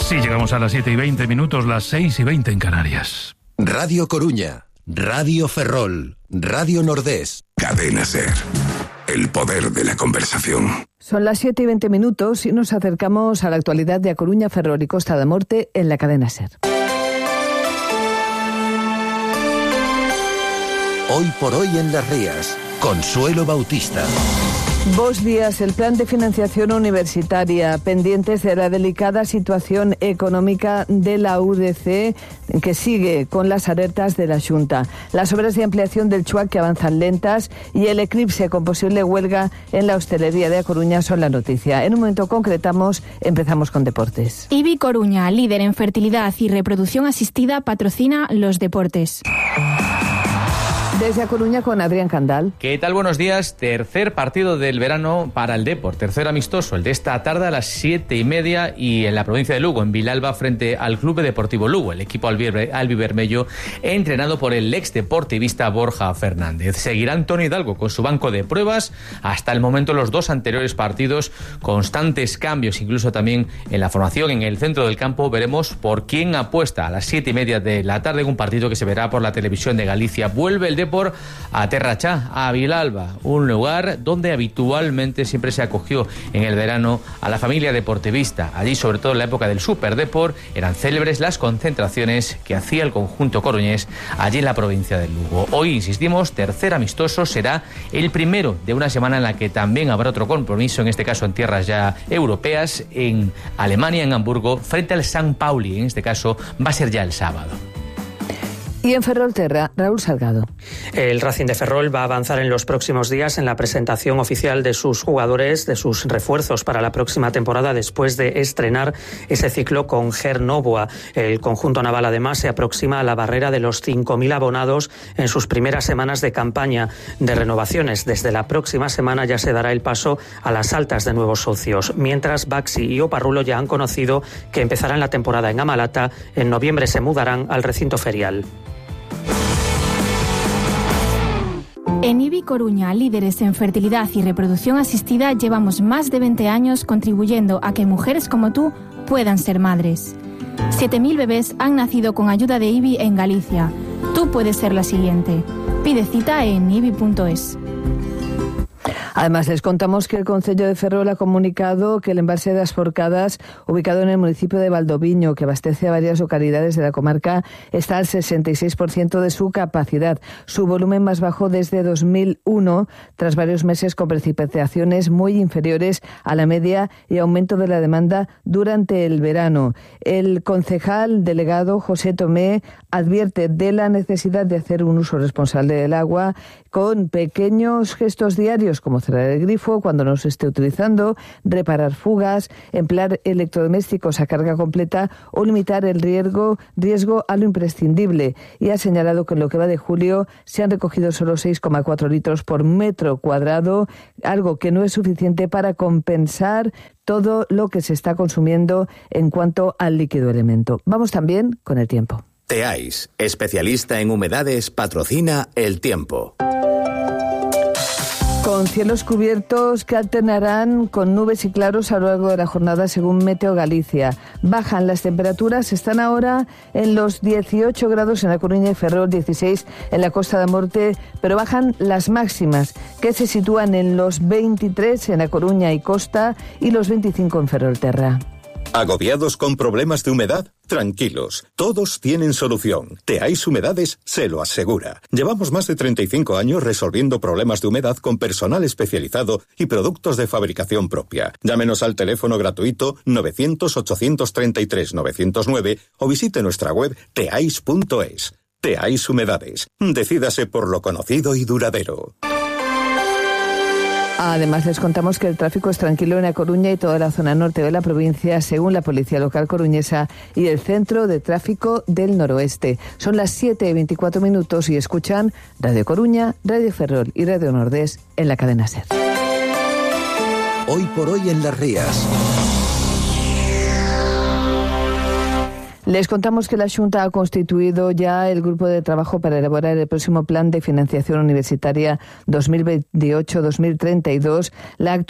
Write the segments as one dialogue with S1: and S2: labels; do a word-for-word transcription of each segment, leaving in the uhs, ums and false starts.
S1: Sí, llegamos a las siete y veinte minutos, las seis y veinte en Canarias.
S2: Radio Coruña, Radio Ferrol, Radio Nordés.
S3: Cadena SER, el poder de la conversación.
S4: Son las siete y veinte minutos y nos acercamos a la actualidad de A Coruña, Ferrol y Costa da Morte en la cadena SER.
S2: Hoy por hoy en Las Rías, Consuelo Bautista.
S4: Bos días, el plan de financiación universitaria, pendientes de la delicada situación económica de la U D C, que sigue con las alertas de la Xunta. Las obras de ampliación del Chuac que avanzan lentas y el eclipse con posible huelga en la hostelería de A Coruña son la noticia. En un momento concretamos, empezamos con deportes.
S5: IBI Coruña, líder en fertilidad y reproducción asistida, patrocina los deportes.
S4: Desde A Coruña con Adrián Candal.
S6: ¿Qué tal? Buenos días. Tercer partido del verano para el Depor. Tercer amistoso, el de esta tarde a las siete y media y en la provincia de Lugo, en Vilalba, frente al Club Deportivo Lugo. El equipo albivermello entrenado por el ex deportivista Borja Fernández. Seguirá Antonio Hidalgo con su banco de pruebas. Hasta el momento los dos anteriores partidos, constantes cambios, incluso también en la formación, en el centro del campo. Veremos por quién apuesta a las siete y media de la tarde en un partido que se verá por la televisión de Galicia. Vuelve el Depor por a Terrachá, a Vilalba, un lugar donde habitualmente siempre se acogió en el verano a la familia deportivista. Allí, sobre todo en la época del Super Depor, eran célebres las concentraciones que hacía el conjunto coruñés allí en la provincia de Lugo. Hoy, insistimos, tercer amistoso, será el primero de una semana en la que también habrá otro compromiso, en este caso en tierras ya europeas, en Alemania, en Hamburgo, frente al San Pauli. En este caso va a ser ya el sábado.
S4: Y en Ferrolterra, Raúl Salgado.
S7: El Racing de Ferrol va a avanzar en los próximos días en la presentación oficial de sus jugadores, de sus refuerzos para la próxima temporada, después de estrenar ese ciclo con Ger Novoa. El conjunto naval además se aproxima a la barrera de los cinco mil abonados en sus primeras semanas de campaña de renovaciones. Desde la próxima semana ya se dará el paso a las altas de nuevos socios, mientras Baxi y Oparrulo ya han conocido que empezarán la temporada en Amalata. En noviembre se mudarán al recinto ferial.
S5: En IBI Coruña, líderes en fertilidad y reproducción asistida, llevamos más de veinte años contribuyendo a que mujeres como tú puedan ser madres. siete mil bebés han nacido con ayuda de IBI en Galicia. Tú puedes ser la siguiente. Pide cita en ibi punto es.
S4: Además, les contamos que el Concello de Ferrol ha comunicado que el embalse de As Forcadas, ubicado en el municipio de Valdoviño, que abastece a varias localidades de la comarca, está al sesenta y seis por ciento de su capacidad, su volumen más bajo desde dos mil uno, tras varios meses con precipitaciones muy inferiores a la media y aumento de la demanda durante el verano. El concejal delegado José Tomé advierte de la necesidad de hacer un uso responsable del agua con pequeños gestos diarios, como cerrar el grifo cuando no se esté utilizando, reparar fugas, emplear electrodomésticos a carga completa o limitar el riesgo, riesgo a lo imprescindible. Y ha señalado que en lo que va de julio se han recogido solo seis coma cuatro litros por metro cuadrado, algo que no es suficiente para compensar todo lo que se está consumiendo en cuanto al líquido elemento. Vamos también con el tiempo.
S2: Teais, especialista en humedades, patrocina el tiempo.
S4: Con cielos cubiertos que alternarán con nubes y claros a lo largo de la jornada según Meteo Galicia. Bajan las temperaturas, están ahora en los dieciocho grados en La Coruña y Ferrol, dieciséis en la Costa da Morte, pero bajan las máximas, que se sitúan en los veintitrés en La Coruña y Costa y los veinticinco en Ferrolterra.
S8: ¿Agobiados con problemas de humedad? Tranquilos, todos tienen solución. Teais Humedades se lo asegura. Llevamos más de treinta y cinco años resolviendo problemas de humedad con personal especializado y productos de fabricación propia. Llámenos al teléfono gratuito novecientos, ochocientos treinta y tres, novecientos nueve o visite nuestra web teais punto es. Teais Humedades. Decídase por lo conocido y duradero.
S4: Además, les contamos que el tráfico es tranquilo en A Coruña y toda la zona norte de la provincia, según la Policía Local coruñesa y el Centro de Tráfico del Noroeste. Son las siete y veinticuatro minutos y escuchan Radio Coruña, Radio Ferrol y Radio Nordés en la cadena SER.
S2: Hoy por hoy en Las Rías.
S4: Les contamos que la Xunta ha constituido ya el grupo de trabajo para elaborar el próximo plan de financiación universitaria dos mil veintiocho a dos mil treinta y dos. La actual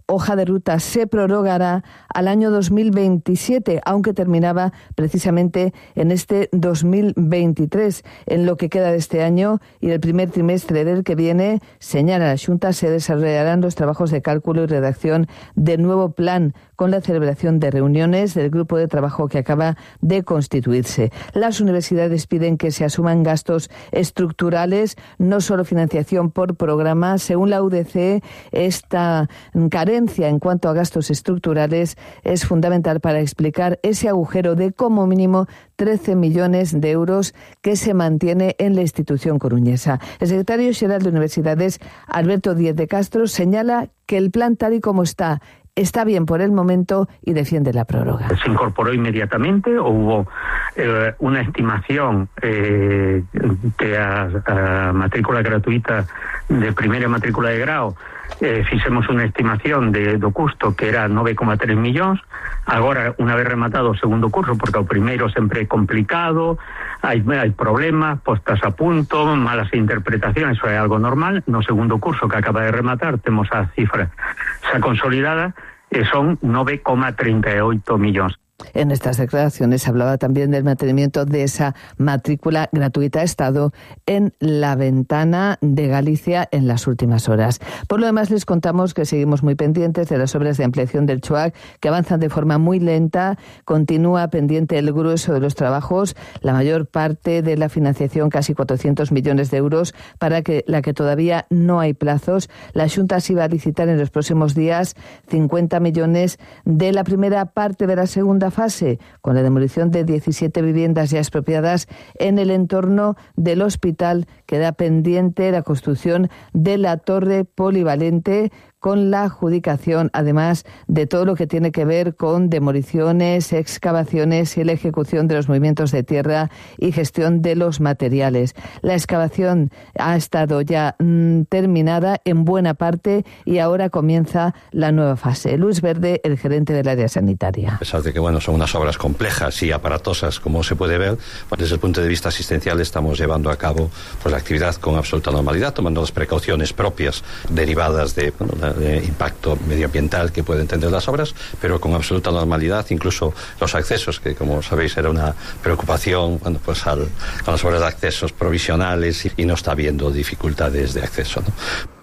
S4: hoja de ruta se prorrogará al año dos mil veintisiete, aunque terminaba precisamente en este dos mil veintitrés. En lo que queda de este año y el primer trimestre del que viene, señala la Xunta, se desarrollarán los trabajos de cálculo y redacción del nuevo plan, con la celebración de reuniones del grupo de trabajo que acaba de constituirse. Las universidades piden que se asuman gastos estructurales, no solo financiación por programa. Según la U D C, esta carencia en cuanto a gastos estructurales es fundamental para explicar ese agujero de como mínimo trece millones de euros que se mantiene en la institución coruñesa. El secretario general de Universidades, Alberto Díez de Castro, señala que el plan tal y como está está bien por el momento y defiende la prórroga.
S9: Se incorporó inmediatamente o hubo eh, una estimación eh, que a, a matrícula gratuita de primeira matrícula de grau eh, fixemos unha estimación de, do custo que era nove coma tres millóns. Agora, unha vez rematado o segundo curso, porque o primeiro sempre é complicado, hai, hai problemas, postas a punto, malas interpretacións, eso é algo normal. No segundo curso que acaba de rematar temos a cifra xa consolidada e son nove coma treinta e oito millóns.
S4: En estas declaraciones hablaba también del mantenimiento de esa matrícula gratuita a Estado en la Ventana de Galicia en las últimas horas. Por lo demás, les contamos que seguimos muy pendientes de las obras de ampliación del CHOAC, que avanzan de forma muy lenta. Continúa pendiente el grueso de los trabajos, la mayor parte de la financiación, casi cuatrocientos millones de euros, para que la que todavía no hay plazos. La Xunta sí va a licitar en los próximos días cincuenta millones de la primera parte de la segunda fase, con la demolición de diecisiete viviendas ya expropiadas en el entorno del hospital. Queda pendiente la construcción de la torre polivalente, con la adjudicación, además de todo lo que tiene que ver con demoliciones, excavaciones y la ejecución de los movimientos de tierra y gestión de los materiales. La excavación ha estado ya mmm, terminada en buena parte y ahora comienza la nueva fase. Luis Verde, el gerente del área sanitaria.
S10: A pesar de que bueno, son unas obras complejas y aparatosas, como se puede ver, pues desde el punto de vista asistencial estamos llevando a cabo pues, la actividad con absoluta normalidad, tomando las precauciones propias derivadas de, bueno, la de impacto medioambiental que pueden tener las obras, pero con absoluta normalidad, incluso los accesos, que como sabéis era una preocupación bueno, pues al, con las obras de accesos provisionales y, y no está habiendo dificultades de acceso, ¿no?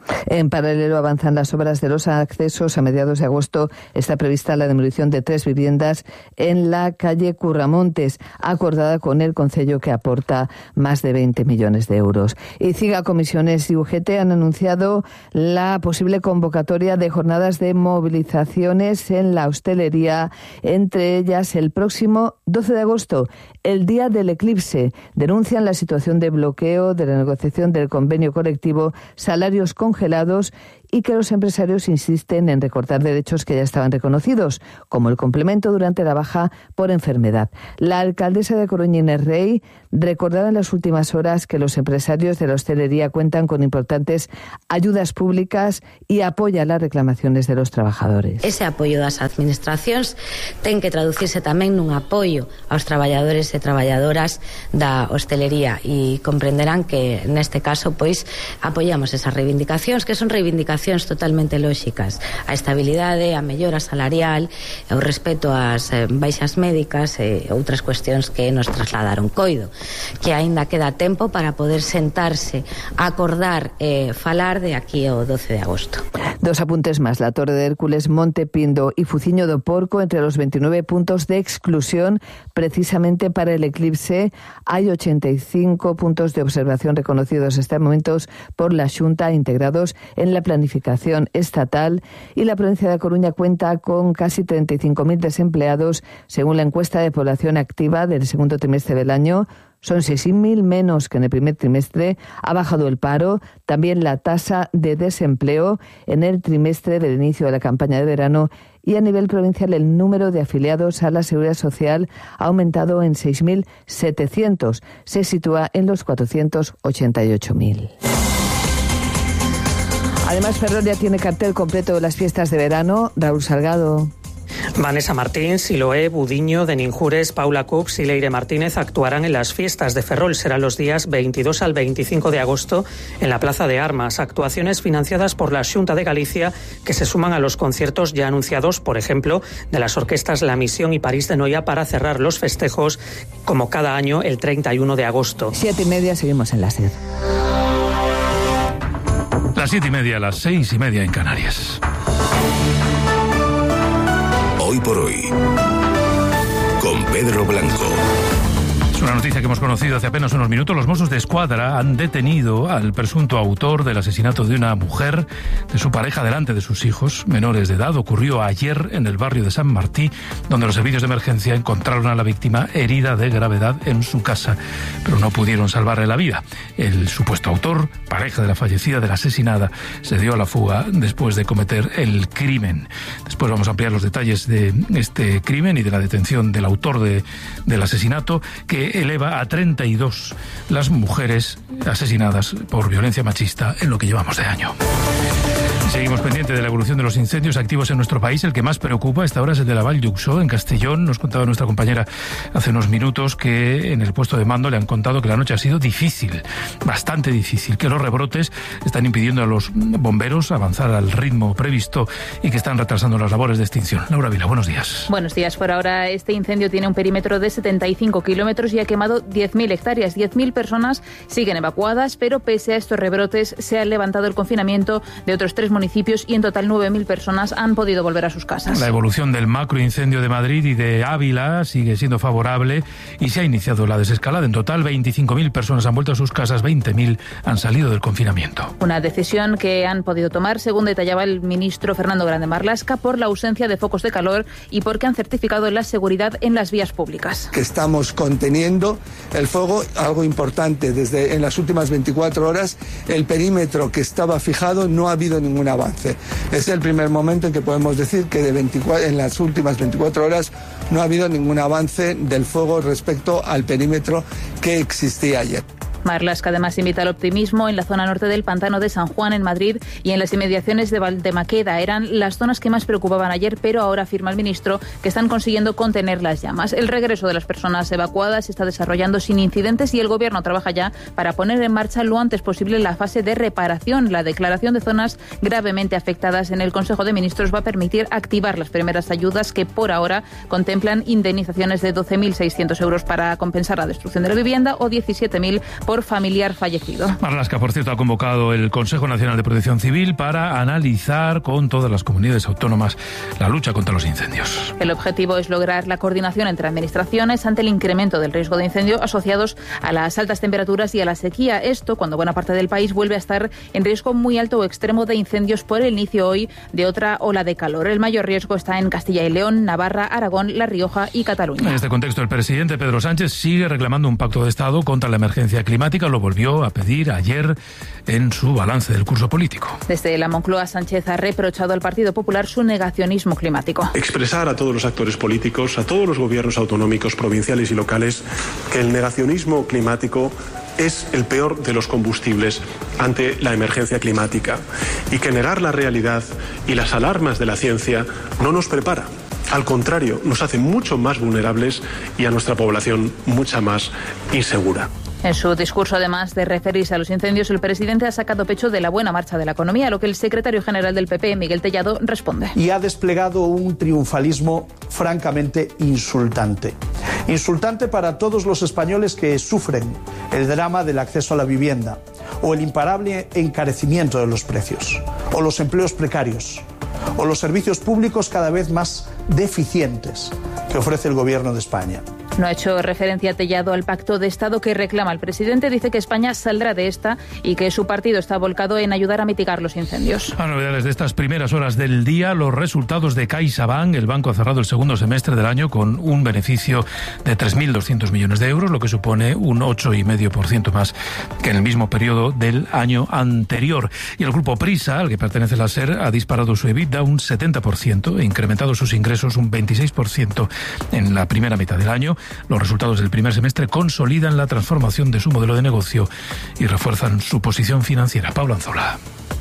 S4: En paralelo avanzan las obras de los accesos. A mediados de agosto está prevista la demolición de tres viviendas en la calle Curramontes, acordada con el Concello, que aporta más de veinte millones de euros. Y CIGA, Comisiones y U G T han anunciado la posible convocatoria de jornadas de movilizaciones en la hostelería, entre ellas el próximo doce de agosto, el día del eclipse. Denuncian la situación de bloqueo de la negociación del convenio colectivo, salarios congelados y que los empresarios insisten en recortar derechos que ya estaban reconocidos, como el complemento durante la baja por enfermedad. La alcaldesa de Coruña, Inés Rey, recordaba en las últimas horas que los empresarios de la hostelería cuentan con importantes ayudas públicas y apoya las reclamaciones de los trabajadores.
S11: Ese apoio das administracións ten que traducirse tamén nun apoio aos traballadores e traballadoras da hostelería, e comprenderán que neste caso pois apoiamos esas reivindicacións, que son reivindicacións totalmente lóxicas: a estabilidade, a mellora salarial, o respeto ás baixas médicas e outras cuestións que nos trasladaron. Coido que aínda queda tempo para poder sentarse, acordar e eh, falar de aquí ao doce de agosto.
S4: Dos apuntes más: la Torre de Hércules, Monte Pindo y Fuciño do Porco entre los veintinueve puntos de exclusión precisamente para el eclipse. Hay ochenta y cinco puntos de observación reconocidos hasta momentos por la Xunta, integrados en la planificación estatal, y la provincia de Coruña cuenta con casi treinta y cinco mil desempleados, según la encuesta de población activa del segundo trimestre del año. Son seis mil menos que en el primer trimestre. Ha bajado el paro, también la tasa de desempleo en el trimestre del inicio de la campaña de verano, y a nivel provincial el número de afiliados a la Seguridad Social ha aumentado en seis mil setecientos. Se sitúa en los cuatrocientos ochenta y ocho mil. Además, Ferrol ya tiene cartel completo de las fiestas de verano. Raúl Salgado.
S7: Vanessa Martín, Siloé, Budiño, de Ninjures, Paula Cooks y Leire Martínez actuarán en las fiestas de Ferrol. Serán los días veintidós al veinticinco de agosto en la Plaza de Armas. Actuaciones financiadas por la Xunta de Galicia que se suman a los conciertos ya anunciados, por ejemplo, de las orquestas La Misión y París de Noia para cerrar los festejos, como cada año, el treinta y uno de agosto.
S4: Siete y media, seguimos en la SER.
S1: Las siete y media, las seis y media en Canarias.
S3: Hoy por hoy, con Pedro Blanco.
S1: Es una noticia que hemos conocido hace apenas unos minutos. Los Mossos de Escuadra han detenido al presunto autor del asesinato de una mujer, de su pareja, delante de sus hijos menores de edad. Ocurrió ayer en el barrio de San Martí, donde los servicios de emergencia encontraron a la víctima herida de gravedad en su casa, pero no pudieron salvarle la vida. El supuesto autor, pareja de la fallecida, de la asesinada, se dio a la fuga después de cometer el crimen. Después vamos a ampliar los detalles de este crimen y de la detención del autor de, del asesinato, que eleva a treinta y dos las mujeres asesinadas por violencia machista en lo que llevamos de año. Seguimos pendientes de la evolución de los incendios activos en nuestro país. El que más preocupa a esta hora es el de la Vall d'Uixó, en Castellón. Nos contaba nuestra compañera hace unos minutos que en el puesto de mando le han contado que la noche ha sido difícil, bastante difícil, que los rebrotes están impidiendo a los bomberos avanzar al ritmo previsto y que están retrasando las labores de extinción. Laura Vila, buenos días.
S12: Buenos días. Por ahora este incendio tiene un perímetro de setenta y cinco kilómetros y ha quemado diez mil hectáreas. diez mil personas siguen evacuadas, pero pese a estos rebrotes se ha levantado el confinamiento de otros tres municipios y en total nueve mil personas han podido volver a sus casas.
S1: La evolución del macroincendio de Madrid y de Ávila sigue siendo favorable y se ha iniciado la desescalada. En total veinticinco mil personas han vuelto a sus casas, veinte mil han salido del confinamiento.
S12: Una decisión que han podido tomar, según detallaba el ministro Fernando Grande Marlaska, por la ausencia de focos de calor y porque han certificado la seguridad en las vías públicas.
S13: Que estamos conteniendo el fuego, algo importante, desde en las últimas veinticuatro horas el perímetro que estaba fijado no ha habido ningún avance. Es el primer momento en que podemos decir que de veinticuatro, en las últimas veinticuatro horas no ha habido ningún avance del fuego respecto al perímetro que existía ayer.
S12: Marlaska además invita al optimismo en la zona norte del Pantano de San Juan, en Madrid, y en las inmediaciones de Valdemaqueda. Eran las zonas que más preocupaban ayer, pero ahora afirma el ministro que están consiguiendo contener las llamas. El regreso de las personas evacuadas se está desarrollando sin incidentes y el Gobierno trabaja ya para poner en marcha lo antes posible la fase de reparación. La declaración de zonas gravemente afectadas en el Consejo de Ministros va a permitir activar las primeras ayudas que por ahora contemplan indemnizaciones de doce mil seiscientos euros para compensar la destrucción de la vivienda o diecisiete mil por familiar fallecido.
S1: Marlaska, por cierto, ha convocado el Consejo Nacional de Protección Civil para analizar con todas las comunidades autónomas la lucha contra los incendios.
S12: El objetivo es lograr la coordinación entre administraciones ante el incremento del riesgo de incendio asociados a las altas temperaturas y a la sequía. Esto cuando buena parte del país vuelve a estar en riesgo muy alto o extremo de incendios por el inicio hoy de otra ola de calor. El mayor riesgo está en Castilla y León, Navarra, Aragón, La Rioja y Cataluña.
S1: En este contexto, el presidente Pedro Sánchez sigue reclamando un pacto de Estado contra la emergencia climática. Lo volvió a pedir ayer en su balance del curso político.
S12: Desde la Moncloa, Sánchez ha reprochado al Partido Popular su negacionismo climático.
S14: Expresar a todos los actores políticos, a todos los gobiernos autonómicos, provinciales y locales, que el negacionismo climático es el peor de los combustibles ante la emergencia climática y que negar la realidad y las alarmas de la ciencia no nos prepara. Al contrario, nos hace mucho más vulnerables y a nuestra población mucha más insegura.
S12: En su discurso, además de referirse a los incendios, el presidente ha sacado pecho de la buena marcha de la economía, a lo que el secretario general del P P, Miguel Tellado, responde.
S15: Y ha desplegado un triunfalismo francamente insultante. Insultante para todos los españoles que sufren el drama del acceso a la vivienda, o el imparable encarecimiento de los precios, o los empleos precarios, o los servicios públicos cada vez más deficientes que ofrece el Gobierno de España.
S12: No ha hecho referencia Tellado al pacto de Estado que reclama el presidente. Dice que España saldrá de esta y que su partido está volcado en ayudar a mitigar los incendios.
S1: A novedades de estas primeras horas del día, los resultados de CaixaBank. El banco ha cerrado el segundo semestre del año con un beneficio de tres mil doscientos millones de euros, lo que supone un ocho coma cinco por ciento más que en el mismo periodo del año anterior. Y el grupo Prisa, al que pertenece la SER, ha disparado su EBITDA un setenta por ciento e incrementado sus ingresos un veintiséis por ciento en la primera mitad del año. Los resultados del primer semestre consolidan la transformación de su modelo de negocio y refuerzan su posición financiera. Pablo Anzola.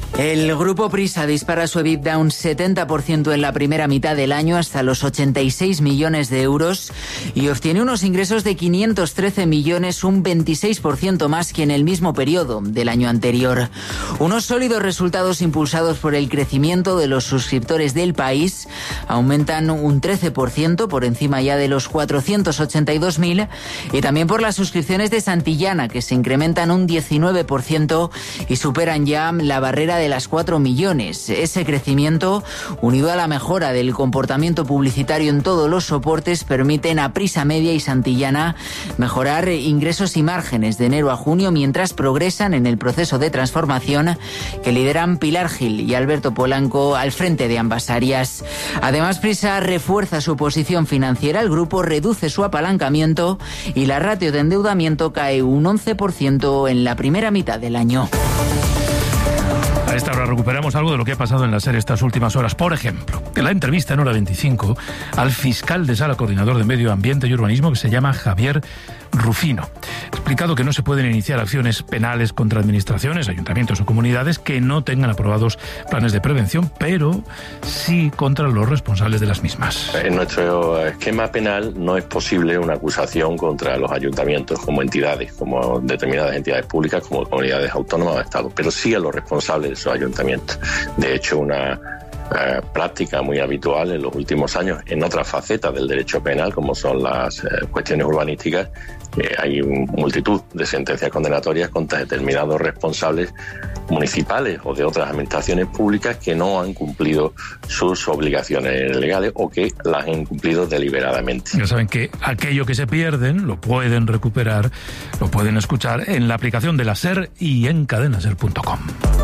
S16: El grupo Prisa dispara su EBITDA un setenta por ciento en la primera mitad del año hasta los ochenta y seis millones de euros y obtiene unos ingresos de quinientos trece millones, un veintiséis por ciento más que en el mismo periodo del año anterior. Unos sólidos resultados impulsados por el crecimiento de los suscriptores del país aumentan un trece por ciento por encima ya de los cuatrocientos ochenta y dos mil y también por las suscripciones de Santillana que se incrementan un diecinueve por ciento y superan ya la barrera de las cuatro millones. Ese crecimiento, unido a la mejora del comportamiento publicitario en todos los soportes, permiten a Prisa Media y Santillana mejorar ingresos y márgenes de enero a junio mientras progresan en el proceso de transformación que lideran Pilar Gil y Alberto Polanco al frente de ambas áreas. Además, Prisa refuerza su posición financiera, el grupo reduce su apalancamiento y la ratio de endeudamiento cae un once por ciento en la primera mitad del año.
S1: A esta hora recuperamos algo de lo que ha pasado en la serie estas últimas horas. Por ejemplo, en la entrevista en Hora veinticinco al fiscal de sala coordinador de Medio Ambiente y Urbanismo, que se llama Javier Rufino. Ha explicado que no se pueden iniciar acciones penales contra administraciones, ayuntamientos o comunidades que no tengan aprobados planes de prevención, pero sí contra los responsables de las mismas.
S17: En nuestro esquema penal no es posible una acusación contra los ayuntamientos como entidades, como determinadas entidades públicas, como comunidades autónomas o Estado, pero sí a los responsables de esos ayuntamientos. De hecho, una Eh, práctica muy habitual en los últimos años en otras facetas del derecho penal, como son las eh, cuestiones urbanísticas. Eh, hay multitud de sentencias condenatorias contra determinados responsables municipales o de otras administraciones públicas que no han cumplido sus obligaciones legales o que las han incumplido deliberadamente.
S1: Ya saben que aquello que se pierden lo pueden recuperar, lo pueden escuchar en la aplicación de la SER y en cadenaser punto com.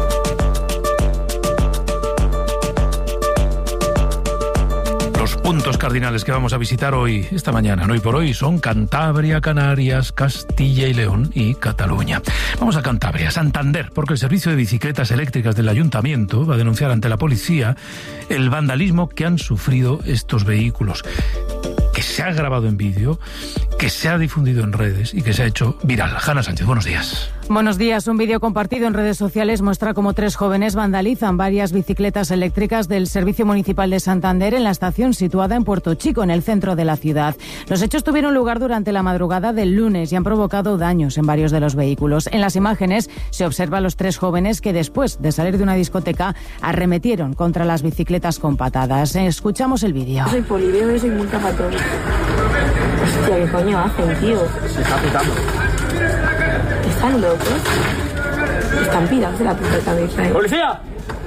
S1: Los puntos cardinales que vamos a visitar hoy, esta mañana, hoy por hoy, son Cantabria, Canarias, Castilla y León y Cataluña. Vamos a Cantabria, Santander, porque el servicio de bicicletas eléctricas del ayuntamiento va a denunciar ante la policía el vandalismo que han sufrido estos vehículos, que se ha grabado en vídeo, que se ha difundido en redes y que se ha hecho viral. Hanna Sánchez, buenos días.
S18: Buenos días. Un vídeo compartido en redes sociales muestra cómo tres jóvenes vandalizan varias bicicletas eléctricas del Servicio Municipal de Santander en la estación situada en Puerto Chico, en el centro de la ciudad. Los hechos tuvieron lugar durante la madrugada del lunes y han provocado daños en varios de los vehículos. En las imágenes se observa a los tres jóvenes que después de salir de una discoteca arremetieron contra las bicicletas con patadas. Escuchamos el vídeo.
S19: Soy poliveo y soy muy capatónico. Hostia, ¿qué coño hacen, tío?
S20: Se está pitando.
S19: ¿Están locos? Están pirados de la puta cabeza, ¿eh?
S20: ¡Policía!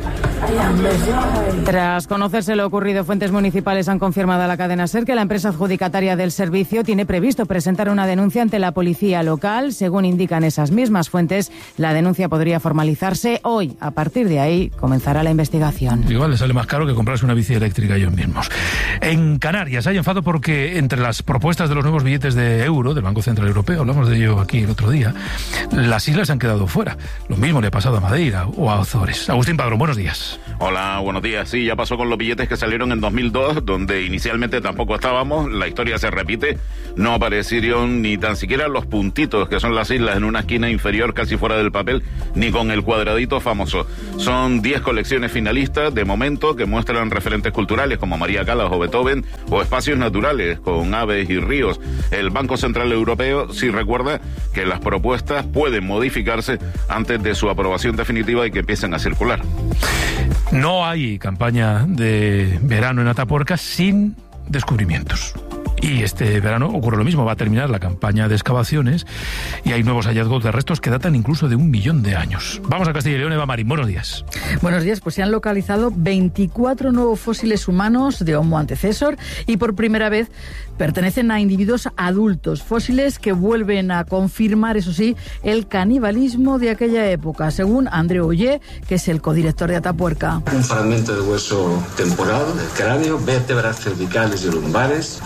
S18: Tras conocerse lo ocurrido, fuentes municipales han confirmado a la cadena SER que la empresa adjudicataria del servicio tiene previsto presentar una denuncia ante la policía local. Según indican esas mismas fuentes, la denuncia podría formalizarse hoy. A partir de ahí comenzará la investigación.
S1: Igual le sale más caro que comprarse una bici eléctrica ellos mismos. En Canarias hay enfado porque entre las propuestas de los nuevos billetes de euro del Banco Central Europeo, hablamos de ello aquí el otro día, las islas han quedado fuera. Lo mismo le ha pasado a Madeira o a Azores. Agustín Padrón, buenos días.
S21: Hola, buenos días. Sí, ya pasó con los billetes que salieron en dos mil dos, donde inicialmente tampoco estábamos. La historia se repite. No aparecieron ni tan siquiera los puntitos, que son las islas, en una esquina inferior casi fuera del papel, ni con el cuadradito famoso. Son diez colecciones finalistas de momento que muestran referentes culturales como María Callas o Beethoven, o espacios naturales con aves y ríos. El Banco Central Europeo sí recuerda que las propuestas pueden modificarse antes de su aprobación definitiva y que empiecen a circular.
S1: No hay campaña de verano en Atapuerca sin descubrimientos. Y este verano ocurre lo mismo, va a terminar la campaña de excavaciones y hay nuevos hallazgos de restos que datan incluso de un millón de años. Vamos a Castilla y León, Eva Marín, buenos días.
S22: Buenos días, pues se han localizado veinticuatro nuevos fósiles humanos de Homo antecesor y por primera vez pertenecen a individuos adultos, fósiles que vuelven a confirmar, eso sí, el canibalismo de aquella época, según Andreu Ollé, que es el codirector de Atapuerca.
S23: Un fragmento de hueso temporal del cráneo, vértebras cervicales y lumbares, falange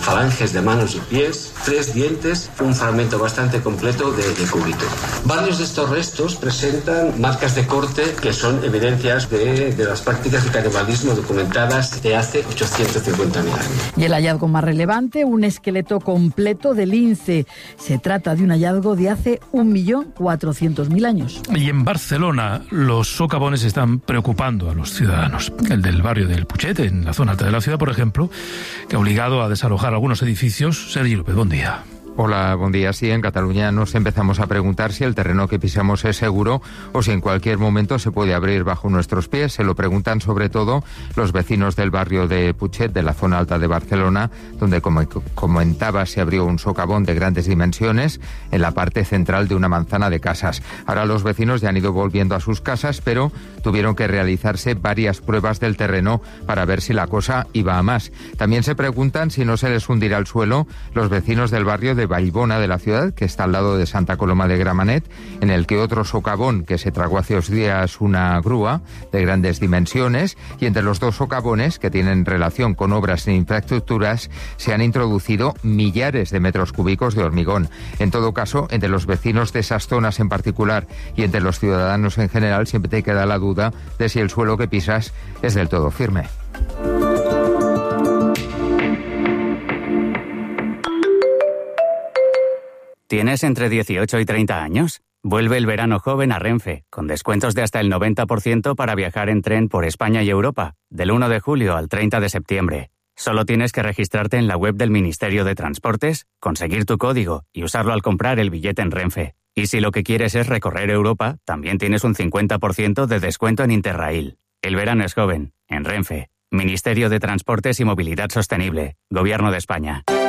S6: tatuajes de manos y pies, tres dientes, un fragmento bastante completo de, de cúbito. Varios de estos restos presentan marcas de corte que son evidencias de, de las prácticas de canibalismo documentadas de hace ochocientos cincuenta mil años.
S22: Y el hallazgo más relevante, un esqueleto completo de lince. Se trata de un hallazgo de hace un millón cuatrocientos mil años.
S1: Y en Barcelona los socavones están preocupando a los ciudadanos. El del barrio del Putxet, en la zona alta de la ciudad, por ejemplo, que ha obligado a desalojar algunos edificios. Sergi López, buen día.
S20: Hola, buen día. Sí, en Cataluña nos empezamos a preguntar si el terreno que pisamos es seguro o si en cualquier momento se puede abrir bajo nuestros pies. Se lo preguntan sobre todo los vecinos del barrio de Putxet, de la zona alta de Barcelona, donde, como comentaba, se abrió un socavón de grandes dimensiones en la parte central de una manzana de casas. Ahora los vecinos ya han ido volviendo a sus casas, pero tuvieron que realizarse varias pruebas del terreno para ver si la cosa iba a más. También se preguntan si no se les hundirá el suelo los vecinos del barrio de de Vallbona de la ciudad, que está al lado de Santa Coloma de Gramenet, en el que otro socavón que se tragó hace dos días una grúa de grandes dimensiones, y entre los dos socavones, que tienen relación con obras e infraestructuras, se han introducido millares de metros cúbicos de hormigón. En todo caso, entre los vecinos de esas zonas en particular y entre los ciudadanos en general, siempre te queda la duda de si el suelo que pisas es del todo firme.
S23: ¿Tienes entre dieciocho y treinta años? Vuelve el verano joven a Renfe, con descuentos de hasta el noventa por ciento para viajar en tren por España y Europa, del uno de julio al treinta de septiembre. Solo tienes que registrarte en la web del Ministerio de Transportes, conseguir tu código y usarlo al comprar el billete en Renfe. Y si lo que quieres es recorrer Europa, también tienes un cincuenta por ciento de descuento en Interrail. El verano es joven, en Renfe. Ministerio de Transportes y Movilidad Sostenible, Gobierno de España.